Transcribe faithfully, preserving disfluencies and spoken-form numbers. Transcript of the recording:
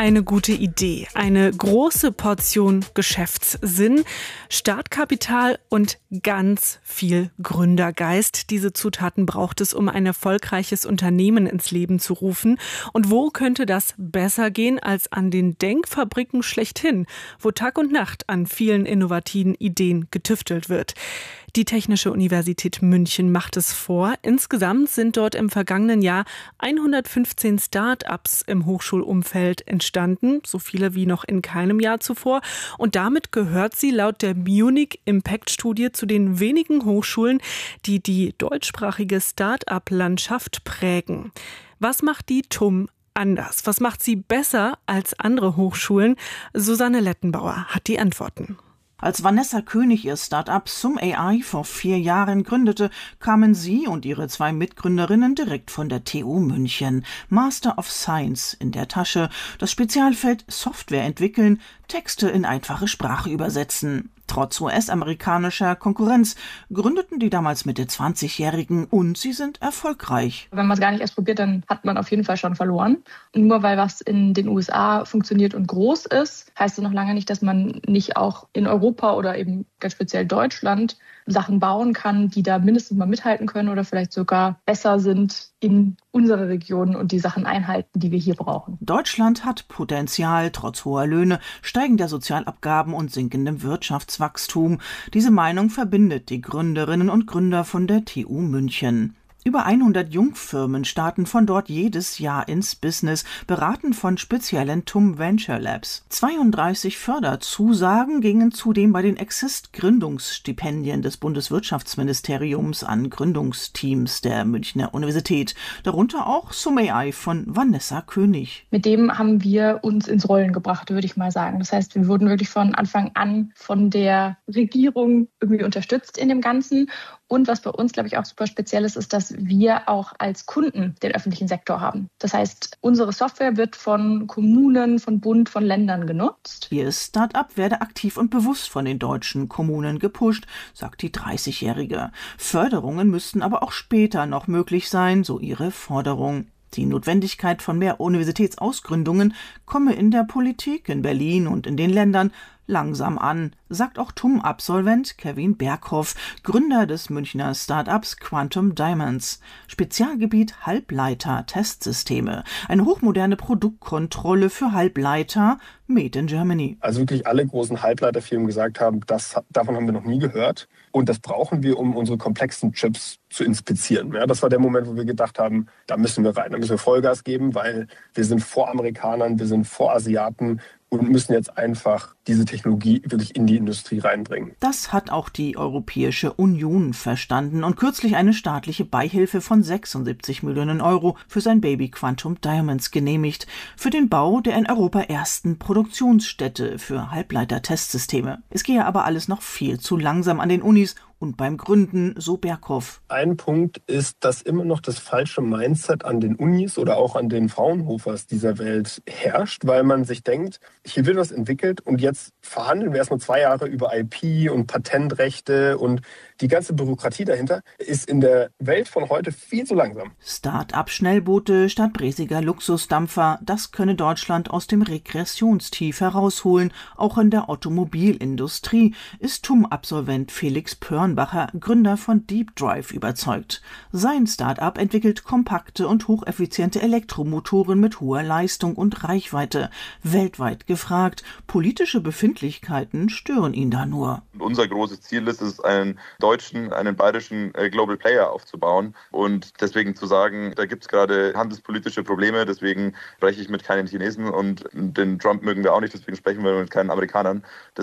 Eine gute Idee, eine große Portion Geschäftssinn, Startkapital und ganz viel Gründergeist. Diese Zutaten braucht es, um ein erfolgreiches Unternehmen ins Leben zu rufen. Und wo könnte das besser gehen als an den Denkfabriken schlechthin, wo Tag und Nacht an vielen innovativen Ideen getüftelt wird? Die Technische Universität München macht es vor. Insgesamt sind dort im vergangenen Jahr hundertfünfzehn Start-ups im Hochschulumfeld entstanden, so viele wie noch in keinem Jahr zuvor. Und damit gehört sie laut der Munich Impact-Studie zu den wenigen Hochschulen, die die deutschsprachige Start-up-Landschaft prägen. Was macht die T U M anders? Was macht sie besser als andere Hochschulen? Susanne Lettenbauer hat die Antworten. Als Vanessa König ihr Start-up Sum A I vor vier Jahren gründete, kamen sie und ihre zwei Mitgründerinnen direkt von der T U München. Master of Science in der Tasche, das Spezialfeld Software entwickeln, Texte in einfache Sprache übersetzen. Trotz U S-amerikanischer Konkurrenz gründeten die damals Mitte zwanzigjährigen und sie sind erfolgreich. Wenn man es gar nicht erst probiert, dann hat man auf jeden Fall schon verloren. Und nur weil was in den U S A funktioniert und groß ist, heißt es noch lange nicht, dass man nicht auch in Europa oder eben ganz speziell Deutschland Sachen bauen kann, die da mindestens mal mithalten können oder vielleicht sogar besser sind in unserer Region und die Sachen einhalten, die wir hier brauchen. Deutschland hat Potenzial, trotz hoher Löhne, steigender Sozialabgaben und sinkendem Wirtschaftswachstum. Diese Meinung verbindet die Gründerinnen und Gründer von der T U München. Über hundert Jungfirmen starten von dort jedes Jahr ins Business, beraten von speziellen T U M Venture Labs. zweiunddreißig Förderzusagen gingen zudem bei den Exist-Gründungsstipendien des Bundeswirtschaftsministeriums an Gründungsteams der Münchner Universität, darunter auch Sum A I von Vanessa König. Mit dem haben wir uns ins Rollen gebracht, würde ich mal sagen. Das heißt, wir wurden wirklich von Anfang an von der Regierung irgendwie unterstützt in dem Ganzen. Und was bei uns, glaube ich, auch super speziell ist, ist, dass wir auch als Kunden den öffentlichen Sektor haben. Das heißt, unsere Software wird von Kommunen, von Bund, von Ländern genutzt. Ihr Start-up werde aktiv und bewusst von den deutschen Kommunen gepusht, sagt die dreißigjährige. Förderungen müssten aber auch später noch möglich sein, so ihre Forderung. Die Notwendigkeit von mehr Universitätsausgründungen komme in der Politik, in Berlin und in den Ländern langsam an, sagt auch T U M-Absolvent Kevin Berghoff, Gründer des Münchner Start-ups Quantum Diamonds. Spezialgebiet Halbleiter-Testsysteme, eine hochmoderne Produktkontrolle für Halbleiter, made in Germany. Also wirklich alle großen Halbleiterfirmen gesagt haben, das, davon haben wir noch nie gehört und das brauchen wir, um unsere komplexen Chips zu inspizieren. Ja, das war der Moment, wo wir gedacht haben, da müssen wir rein, da müssen wir Vollgas geben, weil wir sind vor Amerikanern, wir sind vor Asiaten und müssen jetzt einfach diese Technologie wirklich in die Industrie reinbringen. Das hat auch die Europäische Union verstanden und kürzlich eine staatliche Beihilfe von sechsundsiebzig Millionen Euro für sein Baby Quantum Diamonds genehmigt, für den Bau der in Europa ersten Produktionsstätte für Halbleiter-Testsysteme. Es gehe aber alles noch viel zu langsam an den Unis und beim Gründen, so Berghoff. Ein Punkt ist, dass immer noch das falsche Mindset an den Unis oder auch an den Fraunhofers dieser Welt herrscht, weil man sich denkt, hier wird was entwickelt und jetzt verhandeln wir erstmal zwei Jahre über I P und Patentrechte und die ganze Bürokratie dahinter ist in der Welt von heute viel zu langsam. Start-up-Schnellboote statt bräsiger Luxusdampfer, das könne Deutschland aus dem Regressionstief herausholen. Auch in der Automobilindustrie ist T U M-Absolvent Felix Pörnbacher, Gründer von Deep Drive, überzeugt. Sein Start-up entwickelt kompakte und hocheffiziente Elektromotoren mit hoher Leistung und Reichweite. Weltweit gefragt, politische Befindlichkeiten stören ihn da nur. Unser großes Ziel ist es, einen deutschen, einen bayerischen äh, Global Player aufzubauen und deswegen zu sagen, da gibt es gerade handelspolitische Probleme, deswegen spreche ich mit keinen Chinesen und den Trump mögen wir auch nicht, deswegen sprechen wir mit keinen Amerikanern. Das